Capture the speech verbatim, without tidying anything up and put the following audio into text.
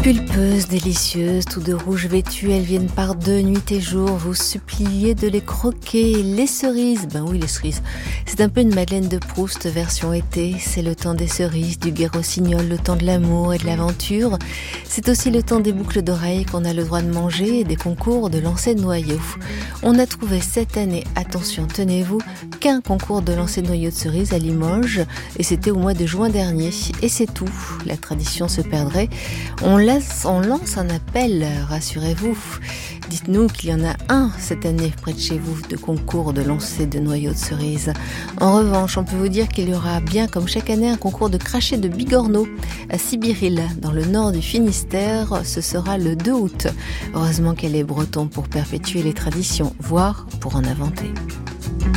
Pulpeuses, délicieuses, tout de rouge vêtues, elles viennent par deux, nuit et jour, vous suppliez de les croquer. Les cerises, ben oui les cerises, c'est un peu une Madeleine de Proust version été. C'est le temps des cerises, du gai rossignol, le temps de l'amour et de l'aventure. C'est aussi le temps des boucles d'oreilles qu'on a le droit de manger et des concours de lancer de noyaux. On a trouvé cette année, attention tenez-vous, qu'un concours de lancer de noyaux de cerises à Limoges, et c'était au mois de juin dernier. Et c'est tout, la tradition se perdrait. On l'a On lance un appel, rassurez-vous. Dites-nous qu'il y en a un cette année près de chez vous de concours de lancer de noyaux de cerises. En revanche, on peut vous dire qu'il y aura bien comme chaque année un concours de cracher de bigorneau à Sibiril, dans le nord du Finistère. Ce sera le deux août. Heureusement qu'elle est breton pour perpétuer les traditions, voire pour en inventer.